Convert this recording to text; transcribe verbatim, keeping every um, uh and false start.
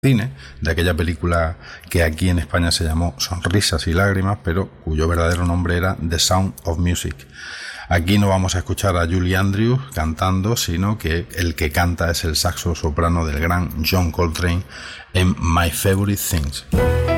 cine, de aquella película que aquí en España se llamó Sonrisas y Lágrimas, pero cuyo verdadero nombre era The Sound of Music. Aquí no vamos a escuchar a Julie Andrews cantando, sino que el que canta es el saxo soprano del gran John Coltrane en My Favorite Things.